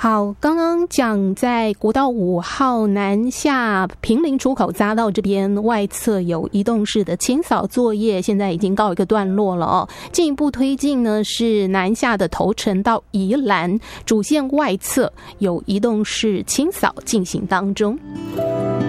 好，刚刚讲在国道5号南下坪林出口匝道这边外侧有移动式的清扫作业，现在已经告一个段落了哦。进一步推进呢是南下的头城到宜兰主线外侧有移动式清扫进行当中。